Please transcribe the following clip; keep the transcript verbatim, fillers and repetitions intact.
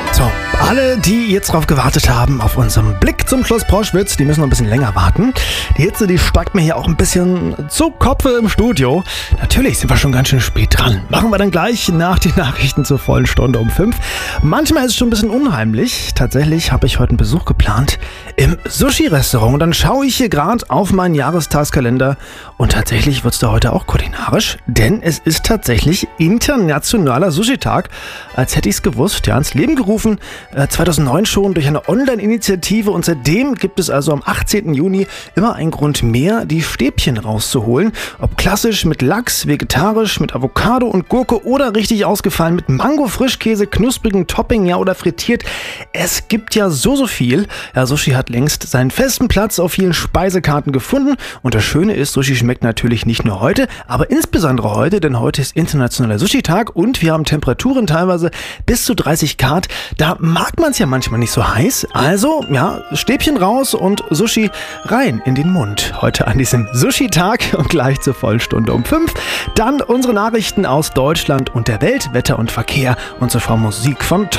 So, alle, die jetzt drauf gewartet haben, auf unseren Blick zum Schloss Proschwitz, die müssen noch ein bisschen länger warten. Die Hitze, die steigt mir hier auch ein bisschen zu Kopfe im Studio. Natürlich sind wir schon ganz schön spät dran. Machen wir dann gleich nach den Nachrichten zur vollen Stunde um fünf. Manchmal ist es schon ein bisschen unheimlich. Tatsächlich habe ich heute einen Besuch geplant im Sushi-Restaurant. Und dann schaue ich hier gerade auf meinen Jahrestagskalender. Und tatsächlich wird es da heute auch kulinarisch, denn es ist tatsächlich internationaler Sushi-Tag. Als hätte ich es gewusst, ja, ins Leben gerufen. Äh, zweitausendneun schon durch eine Online-Initiative und seitdem gibt es also am achtzehnten Juni immer einen Grund mehr, die Stäbchen rauszuholen. Ob klassisch mit Lachs, vegetarisch mit Avocado und Gurke oder richtig ausgefallen mit Mango, Frischkäse, knusprigen Topping, ja, oder frittiert. Es gibt ja so, so viel. Ja, Sushi hat längst seinen festen Platz auf vielen Speisekarten gefunden und das Schöne ist, Sushi schmeckt natürlich nicht nur heute, aber insbesondere heute, denn heute ist internationaler Sushi-Tag und wir haben Temperaturen teilweise bis zu dreißig Grad. Da mag man es ja manchmal nicht so heiß. Also, ja, Stäbchen raus und Sushi rein in den Mund. Heute an diesem Sushi-Tag und gleich zur Vollstunde um fünf. Dann unsere Nachrichten aus Deutschland und der Welt, Wetter und Verkehr und zuvor Musik von Tom.